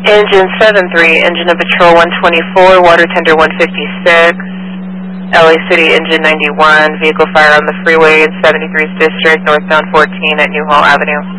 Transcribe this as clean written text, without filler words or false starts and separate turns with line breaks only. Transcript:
Engine 73, engine of patrol 124, water tender 156, LA City engine 91, vehicle fire on the freeway in 73's district, northbound 14 at Newhall Avenue.